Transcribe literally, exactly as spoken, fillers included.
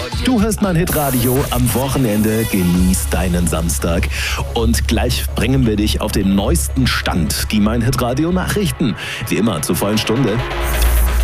Du hörst mein Hitradio am Wochenende, genieß deinen Samstag. Und gleich bringen wir dich auf den neuesten Stand, die mein Hitradio Nachrichten. Wie immer zur vollen Stunde.